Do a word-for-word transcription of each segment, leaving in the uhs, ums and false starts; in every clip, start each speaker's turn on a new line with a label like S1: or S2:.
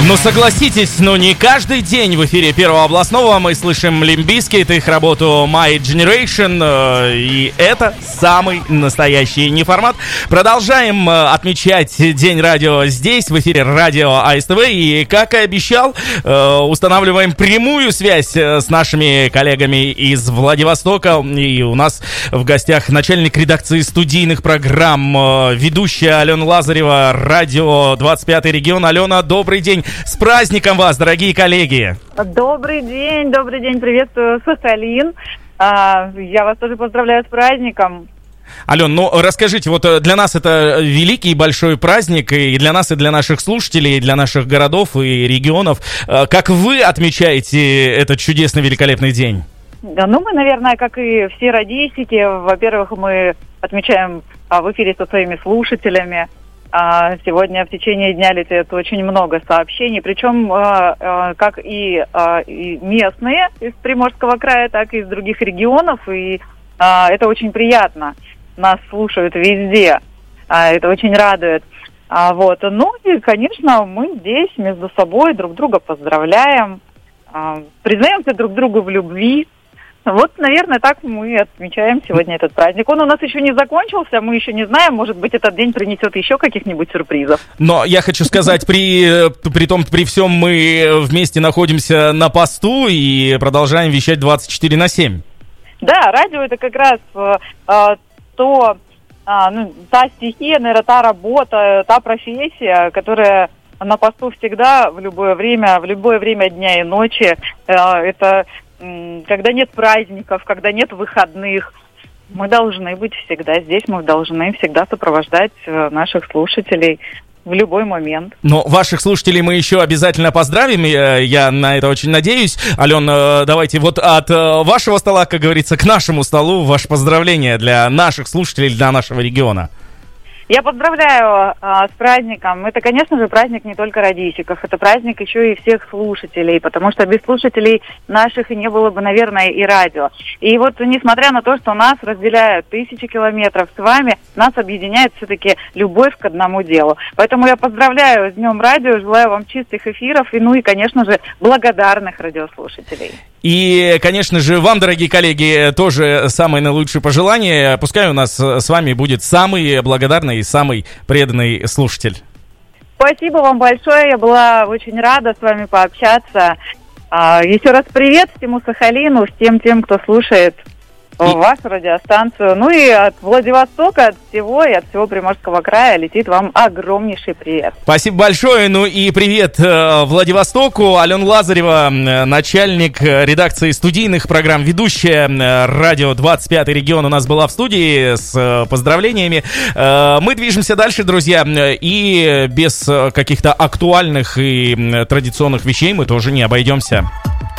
S1: Ну, согласитесь, но не каждый день в эфире Первого областного мы слышим Limp Bizkit, их работу My Generation, и это самый настоящий неформат. Продолжаем отмечать День радио здесь, в эфире радио АСТВ, и, как и обещал, устанавливаем прямую связь с нашими коллегами из Владивостока, и у нас в гостях начальник редакции студийных программ, ведущая Алена Лазарева, радио двадцать пятый регион. Алена, добрый день! С праздником вас, дорогие коллеги!
S2: Добрый день, добрый день, приветствую Сахалин. А, я вас тоже поздравляю с праздником.
S1: Ален, ну расскажите, вот для нас это великий и большой праздник, и для нас, и для наших слушателей, и для наших городов и регионов. Как вы отмечаете этот чудесный, великолепный день?
S2: Да, ну мы, наверное, как и все радищики, во-первых, мы отмечаем в эфире со своими слушателями. Сегодня в течение дня летит очень много сообщений, причем как и местные из Приморского края, так и из других регионов, и это очень приятно. Нас слушают везде, это очень радует. Вот. Ну и, конечно, мы здесь между собой друг друга поздравляем, признаемся друг другу в любви. Вот, наверное, так мы отмечаем сегодня этот праздник. Он у нас еще не закончился, мы еще не знаем, может быть, этот день принесет еще каких-нибудь сюрпризов.
S1: Но я хочу сказать, при, при том, при всем мы вместе находимся на посту и продолжаем вещать двадцать четыре на семь.
S2: Да, радио это как раз э, то, э, ну, та стихия, наверное, та работа, та профессия, которая на посту всегда, в любое время, в любое время дня и ночи. Э, это... Когда нет праздников, когда нет выходных, мы должны быть всегда здесь, мы должны всегда сопровождать наших слушателей в любой момент.
S1: Но ваших слушателей мы еще обязательно поздравим, я на это очень надеюсь. Ален, давайте вот от вашего стола, как говорится, к нашему столу ваше поздравление для наших слушателей, для нашего региона.
S2: Я поздравляю а, с праздником. Это, конечно же, праздник не только радищиков, это праздник еще и всех слушателей, потому что без слушателей наших и не было бы, наверное, и радио. И вот, несмотря на то, что нас разделяют тысячи километров с вами, нас объединяет все-таки любовь к одному делу. Поэтому я поздравляю с Днем радио, желаю вам чистых эфиров и, ну и, конечно же, благодарных радиослушателей.
S1: И, конечно же, вам, дорогие коллеги, тоже самые наилучшие пожелания. Пускай у нас с вами будет самый благодарный и самый преданный слушатель.
S2: Спасибо вам большое, я была очень рада с вами пообщаться. Еще раз привет всему Сахалину, всем тем, кто слушает и... вашу радиостанцию. Ну и от Владивостока, от всего и от всего Приморского края летит вам огромнейший привет.
S1: Спасибо большое. Ну и привет э, Владивостоку. Алена Лазарева, начальник редакции студийных программ, ведущая э, радио двадцать пятый регион, у нас была в студии с э, поздравлениями. Э, мы движемся дальше, друзья, и без каких-то актуальных и э, традиционных вещей мы тоже не обойдемся.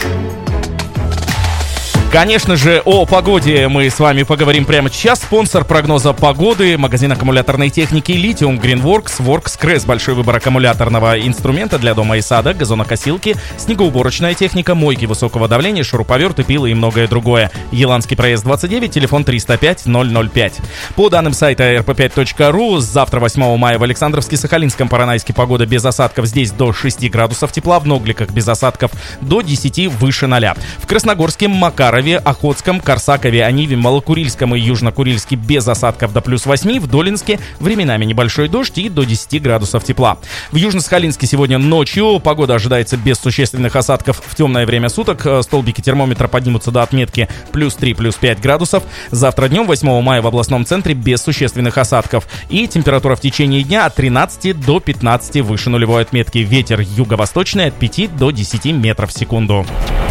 S1: Конечно же, о погоде мы с вами поговорим прямо сейчас. Спонсор прогноза погоды — магазин аккумуляторной техники «Литиум Greenworks». WorksCrest — большой выбор аккумуляторного инструмента для дома и сада, газонокосилки, снегоуборочная техника, мойки высокого давления, шуруповерты, пилы и многое другое. Еланский проезд двадцать девять, телефон триста пять ноль ноль пять. По данным сайта эр пэ пять точка ру, завтра, восьмого мая, в Александровске-Сахалинском, Поронайске погода без осадков. Здесь до шести градусов тепла, в Ногликах без осадков до десяти, выше ноля. В Красногорске, Макарове, Охотском, Корсакове, Аниве, Малокурильском и Южнокурильске без осадков до плюс восьми, в Долинске временами небольшой дождь и до десяти градусов тепла. В Южно-Сахалинске сегодня ночью погода ожидается без существенных осадков в темное время суток. Столбики термометра поднимутся до отметки плюс три, плюс пять градусов. Завтра днем, восьмого мая, в областном центре без существенных осадков. И температура в течение дня от тринадцати до пятнадцати, выше нулевой отметки. Ветер юго-восточный от пяти до десяти метров в секунду.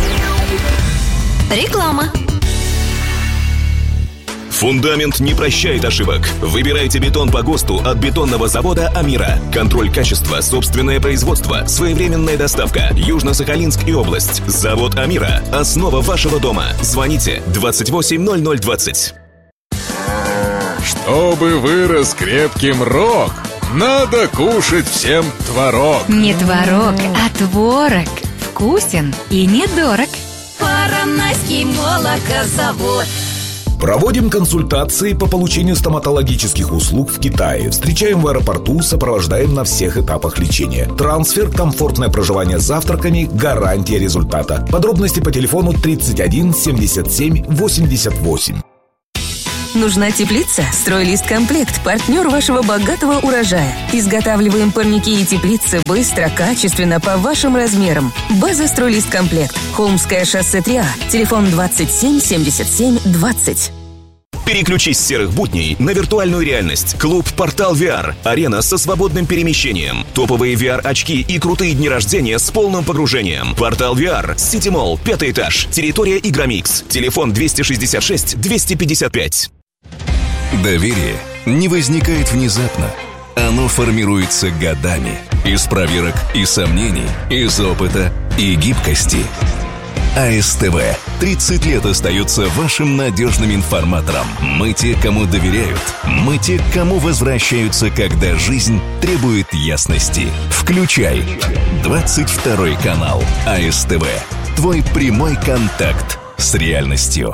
S3: Реклама.
S4: Фундамент не прощает ошибок. Выбирайте бетон по ГОСТу от бетонного завода «Амира». Контроль качества, собственное производство, своевременная доставка. Южно-Сахалинск и область. Завод «Амира». Основа вашего дома. Звоните двадцать восемь ноль ноль двадцать.
S5: Чтобы вырос крепким рог, надо кушать всем творог.
S3: Не творог, а творог. Вкусен и недорог.
S6: Поронайский молокозавод. Проводим консультации по получению стоматологических услуг в Китае. Встречаем в аэропорту, сопровождаем на всех этапах лечения. Трансфер, комфортное проживание с завтраками, гарантия результата. Подробности по телефону тридцать один семьдесят семь восемьдесят восемь.
S3: Нужна теплица? Стройлист-комплект – партнер вашего богатого урожая. Изготавливаем парники и теплицы быстро, качественно, по вашим размерам. База «Стройлист-комплект». Холмское шоссе три А. Телефон двадцать семь семьдесят семь двадцать.
S4: Переключись с серых будней на виртуальную реальность. Клуб «Портал ви ар». Арена со свободным перемещением. Топовые ви ар-очки и крутые дни рождения с полным погружением. «Портал ви ар». Сити Молл, пятый этаж. Территория Игромикс. Телефон двести шестьдесят шесть двести пятьдесят пять.
S7: Доверие не возникает внезапно. Оно формируется годами. Из проверок и сомнений, из опыта и гибкости. АСТВ тридцать лет остается вашим надежным информатором. Мы те, кому доверяют. Мы те, кому возвращаются, когда жизнь требует ясности. Включай двадцать второй канал АСТВ. Твой прямой контакт с реальностью.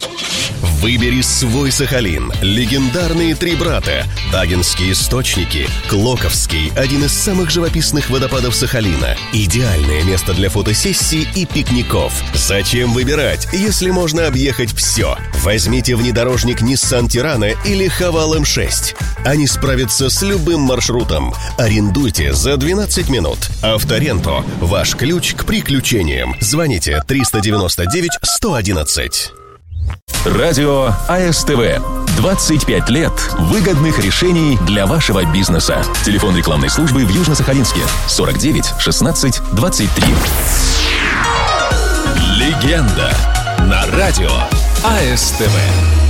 S8: Выбери свой Сахалин. Легендарные три брата. Тагинские источники. Клоковский – один из самых живописных водопадов Сахалина. Идеальное место для фотосессий и пикников. Зачем выбирать, если можно объехать все? Возьмите внедорожник Nissan Тирана или Хавал эм шесть. Они справятся с любым маршрутом. Арендуйте за двенадцать минут. Авторенто – ваш ключ к приключениям. Звоните триста девяносто девять сто одиннадцать.
S9: Радио АСТВ. двадцать пять лет выгодных решений для вашего бизнеса. Телефон рекламной службы в Южно-Сахалинске сорок девять шестнадцать двадцать три. Легенда на радио АСТВ.